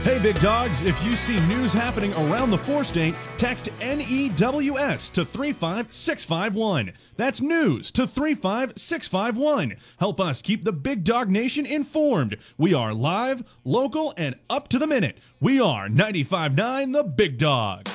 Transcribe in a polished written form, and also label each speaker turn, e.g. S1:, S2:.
S1: Hey, big dogs, if you see news happening around the four-state, text NEWS to 35651. That's news to 35651. Help us keep the Big Dog Nation informed. We are live, local, and up to the minute. We are 95.9 The Big Dog.